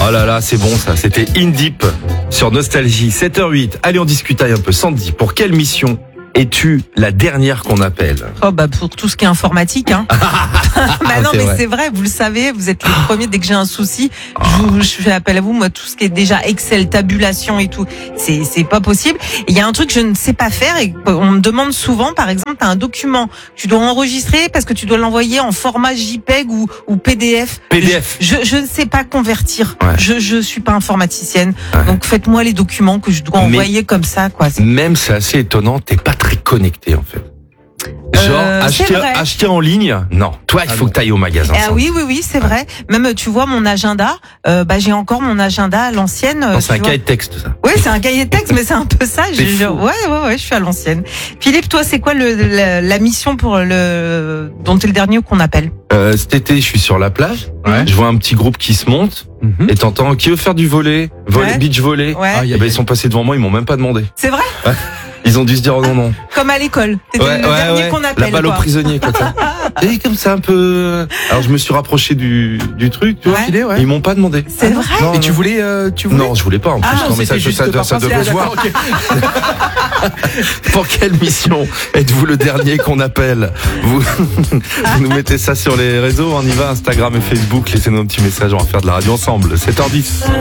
Oh là là, c'est bon ça. C'était In Deep sur Nostalgie. 7h08. Allez, on discutaille un peu. Sandy, pour quelle mission es-tu la dernière qu'on appelle? Oh bah pour tout ce qui est informatique, hein. Bah non, c'est mais vrai. c'est vrai, vous le savez, vous êtes les premiers dès que j'ai un souci, je fais appel à vous. Moi, tout ce qui est déjà Excel, tabulation et tout, c'est pas possible. Il y a un truc que je ne sais pas faire et on me demande souvent, par exemple, t'as un document que tu dois enregistrer parce que tu dois l'envoyer en format JPEG ou PDF. PDF. Je ne sais pas convertir. Ouais. Je suis pas informaticienne. Ouais. Donc faites-moi les documents que je dois envoyer comme ça, quoi. Même c'est assez étonnant, t'es pas très connecté en fait. Genre c'est vrai. acheter en ligne, non. Toi, il faut que t'ailles au magasin. Ah oui, c'est vrai. Même tu vois mon agenda, j'ai encore mon agenda à l'ancienne. Non, c'est tu un vois. cahier de texte ça. Oui, c'est un cahier de texte, mais c'est un peu ça. C'est fou. Ouais, je suis à l'ancienne. Philippe, toi, c'est quoi la mission dont t'es le dernier qu'on appelle? Cet été, je suis sur la plage. Ouais. Je vois un petit groupe qui se monte et t'entends qui veut faire du volley, Ouais. beach volley. Ouais. Ah, Eh ben, ils sont passés devant moi, ils m'ont même pas demandé. C'est vrai? Ils ont dû se dire oh non. Comme à l'école. T'étais le dernier qu'on appelle. La balle aux quoi. prisonniers quoi. Et comme ça un peu. Alors je me suis rapproché du truc, tu vois. Ouais. Il est, ouais. Ils m'ont pas demandé. C'est vrai? Non, Et tu voulais Non, je voulais pas en plus. Ah, non, mais ça c'était juste par devait principe. se voir. D'accord, ok. Pour quelle mission êtes-vous le dernier qu'on appelle? Vous nous mettez ça sur les réseaux, on y va, Instagram et Facebook, laissez-nous un petit message, on va faire de la radio ensemble. 7h10.